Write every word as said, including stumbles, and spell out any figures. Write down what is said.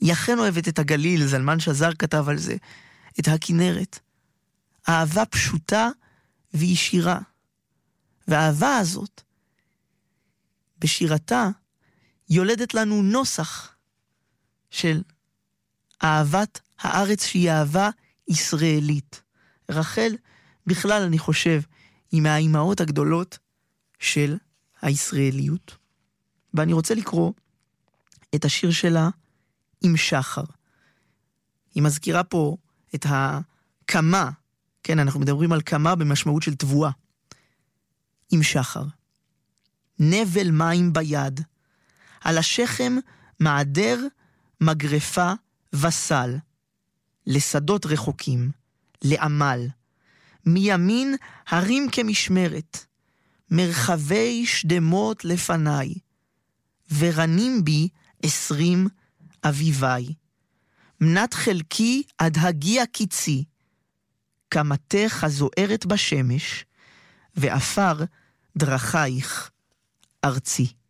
היא אכן אוהבת את הגליל, זלמן שזר כתב על זה, את הכנרת. אהבה פשוטה וישירה. והאהבה הזאת, בשירתה, יולדת לנו נוסח של אהבת הארץ שהיא אהבה ישראלית. רחל, בכלל אני חושב, היא מהאימהות הגדולות של הישראליות. ואני רוצה לקרוא את השיר שלה עם שחר. היא מזכירה פה את הקמה, כן, אנחנו מדברים על קמה במשמעות של תבואה. עם שחר. נבל מים ביד, על השכם מעדר מגרפה וסל, לשדות רחוקים, לעמל, מימין הרים כמשמרת, מרחבי שדמות לפניי, ורנים בי עשרים אביבי. מנת חלקי עד הגיע קיצי, קמתך הזוהרת בשמש, ואפר דרכייך ארצי.